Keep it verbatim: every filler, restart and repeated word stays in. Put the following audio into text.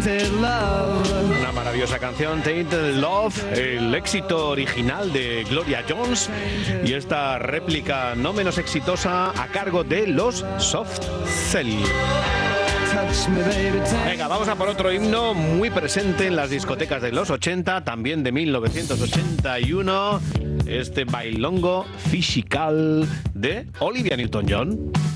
Una maravillosa canción, Tainted Love, el éxito original de Gloria Jones y esta réplica no menos exitosa a cargo de los Soft Cell. Venga, vamos a por otro himno muy presente en las discotecas de los ochenta, también de mil novecientos ochenta y uno, este bailongo Physical de Olivia Newton-John.